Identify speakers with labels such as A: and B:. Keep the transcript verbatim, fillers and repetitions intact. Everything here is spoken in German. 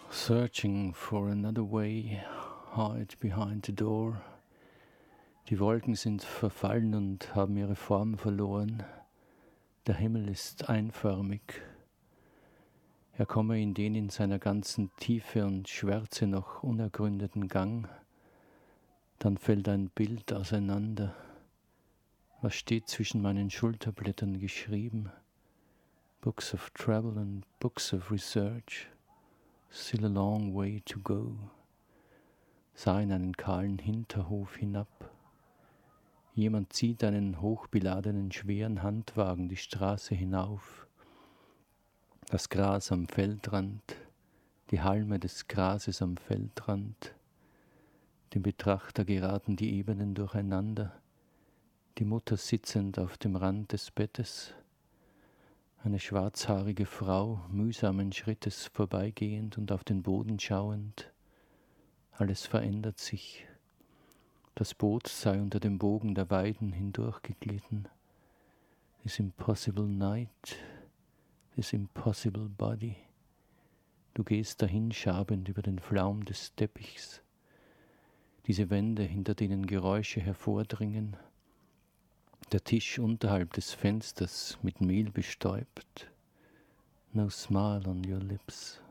A: Searching for another way, hide behind the door. Die Wolken sind verfallen und haben ihre Form verloren. Der Himmel ist einförmig. Er komme in den in seiner ganzen Tiefe und Schwärze noch unergründeten Gang. Dann fällt ein Bild auseinander. Was steht zwischen meinen Schulterblättern geschrieben? Books of travel and books of research. Still a long way to go. Sah in einen kahlen Hinterhof hinab. Jemand zieht einen hochbeladenen, schweren Handwagen die Straße hinauf. Das Gras am Feldrand, die Halme des Grases am Feldrand. Dem Betrachter geraten die Ebenen durcheinander. Die Mutter sitzend auf dem Rand des Bettes. Eine schwarzhaarige Frau, mühsamen Schrittes vorbeigehend und auf den Boden schauend. Alles verändert sich. Das Boot sei unter dem Bogen der Weiden hindurchgeglitten. This impossible night, this impossible body. Du gehst dahin schabend über den Flaum des Teppichs. Diese Wände, hinter denen Geräusche hervordringen. Der Tisch unterhalb des Fensters mit Mehl bestäubt. No smile on your lips.